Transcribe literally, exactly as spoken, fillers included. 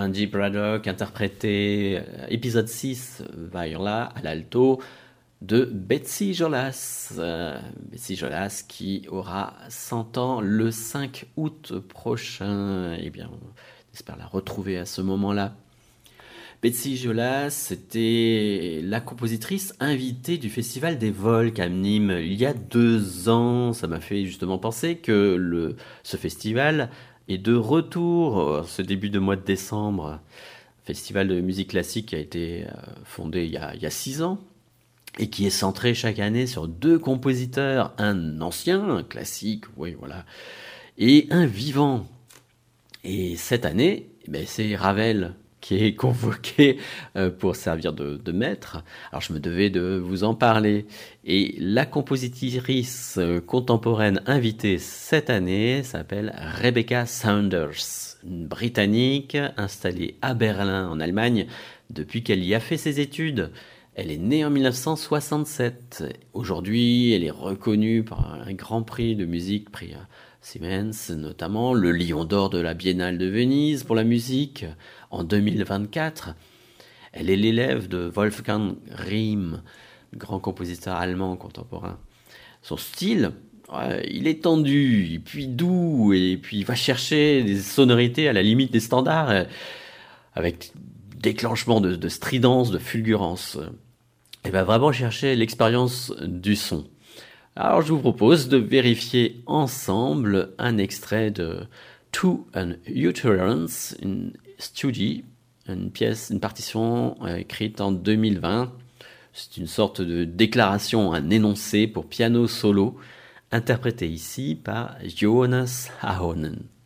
Andy Braddock interprétait euh, épisode six, Viola à l'alto, de Betsy Jolas. Euh, Betsy Jolas qui aura cent ans le cinq août prochain. Eh bien, on espère la retrouver à ce moment-là. Betsy Jolas, c'était la compositrice invitée du Festival des Volques à Nîmes il y a deux ans. Ça m'a fait justement penser que le, ce festival est de retour ce début de mois de décembre. Festival de musique classique qui a été fondé il y a, il y a six ans et qui est centré chaque année sur deux compositeurs, un ancien, un classique, oui voilà, et un vivant. Et cette année, eh bien, c'est Ravel qui est convoqué pour servir de, de maître. Alors je me devais de vous en parler. Et la compositrice contemporaine invitée cette année s'appelle Rebecca Saunders, une Britannique installée à Berlin en Allemagne depuis qu'elle y a fait ses études. Elle est née en dix-neuf cent soixante-sept. Aujourd'hui, elle est reconnue par un grand prix de musique, prix Siemens notamment, le Lion d'or de la Biennale de Venise pour la musique en deux mille vingt-quatre. Elle est l'élève de Wolfgang Rihm, grand compositeur allemand contemporain. Son style, ouais, il est tendu, et puis doux, et puis il va chercher des sonorités à la limite des standards, euh, avec déclenchement de, de stridence, de fulgurance. Elle va vraiment chercher l'expérience du son. Alors je vous propose de vérifier ensemble un extrait de To an Uterance, une studie, une pièce, une partition écrite en deux mille vingt. C'est une sorte de déclaration, un énoncé pour piano solo, interprété ici par Jonas Ahonen.